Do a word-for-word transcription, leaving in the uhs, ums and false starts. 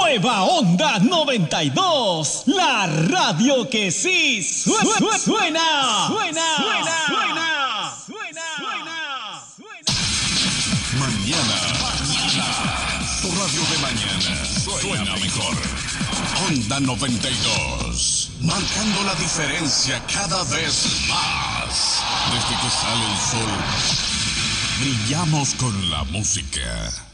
Nueva Onda noventa y dos, la radio que sí suena, suena, suena, suena, suena, suena, suena, suena. Mañana, mañana, tu radio de mañana suena mejor. Onda noventa y dos, marcando la diferencia cada vez más. Desde que sale el sol, brillamos con la música.